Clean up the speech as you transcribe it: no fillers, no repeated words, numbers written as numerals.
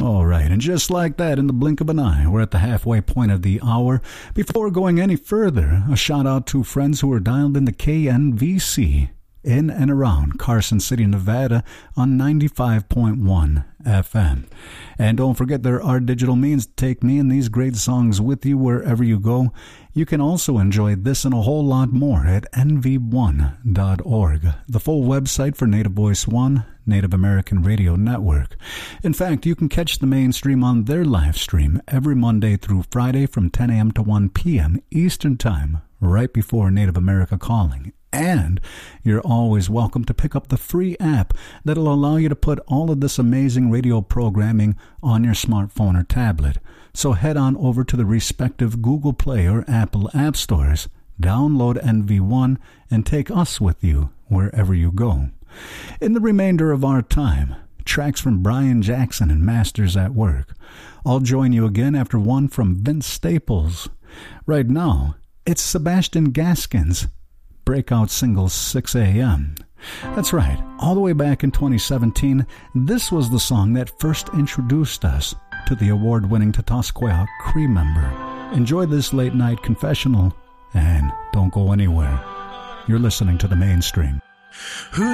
All right, and just like that, in the blink of an eye, we're at the halfway point of the hour. Before going any further, a shout out to friends who are dialed into KNVC in and around Carson City, Nevada on 95.1 FM. And don't forget, there are digital means to take me and these great songs with you wherever you go. You can also enjoy this and a whole lot more at nv1.org, the full website for Native Voice One, Native American Radio Network. In fact, you can catch the mainstream on their live stream every Monday through Friday from 10 a.m. to 1 p.m. Eastern Time, right before Native America Calling. And you're always welcome to pick up the free app that'll allow you to put all of this amazing radio programming on your smartphone or tablet. So head on over to the respective Google Play or Apple app stores, download NV1, and take us with you wherever you go. In the remainder of our time, tracks from Brian Jackson and Masters at Work. I'll join you again after one from Vince Staples. Right now, it's Sebastian Gaskin's breakout single 6 a.m. That's right, all the way back in 2017, this was the song that first introduced us to the award-winning Tatasqueya Cree member. Enjoy this late-night confessional, and don't go anywhere. You're listening to The Mainstream.